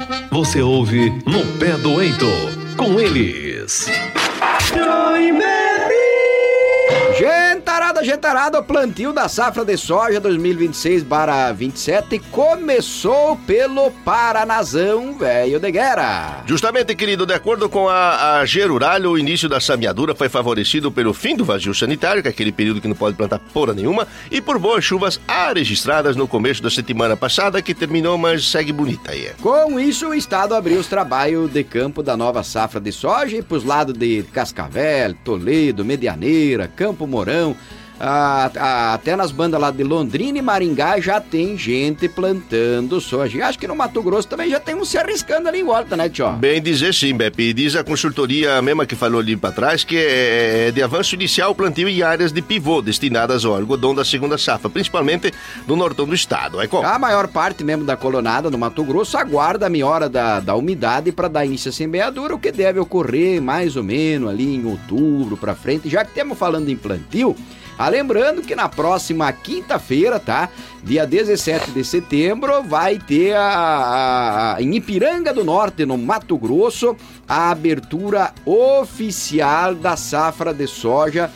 Você ouve No Pé do Heitor, com eles. Gentarada, o plantio da safra de soja 2026/27 começou pelo Paranazão Velho de Guerra. Justamente, querido, de acordo com a Geruralho, o início da semeadura foi favorecido pelo fim do vazio sanitário, que é aquele período que não pode plantar porra nenhuma, e por boas chuvas registradas no começo da semana passada, que terminou, mas segue bonita aí. Com isso, o estado abriu os trabalhos de campo da nova safra de soja e pros lados de Cascavel, Toledo, Medianeira, Campo Mourão, até nas bandas lá de Londrina e Maringá já tem gente plantando soja. E acho que no Mato Grosso também já tem uns se arriscando ali em volta, né, tio? Bem dizer sim, Beppe. Diz a consultoria mesma que falou ali pra trás que é de avanço inicial o plantio em áreas de pivô destinadas ao algodão da segunda safra, principalmente no nortão do estado. É como? A maior parte mesmo da colonada no Mato Grosso aguarda a melhora da umidade para dar início à semeadura, o que deve ocorrer mais ou menos ali em outubro pra frente. Já que estamos falando em plantio, lembrando que na próxima quinta-feira, tá? Dia 17 de setembro, vai ter em Ipiranga do Norte, no Mato Grosso, a abertura oficial da safra de soja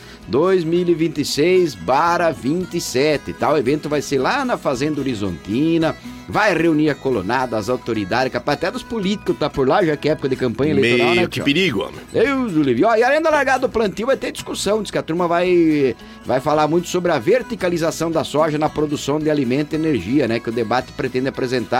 2026/27, tá? O evento vai ser lá na Fazenda Horizontina, vai reunir a colonada, as autoridades, capaz até dos políticos tá por lá, já que é época de campanha eleitoral, né? Que perigo, homem. Deus do livre. E além da largada do plantio, vai ter discussão, diz que a turma vai falar muito sobre a verticalização da soja na produção de alimento e energia, né? Que o debate pretende apresentar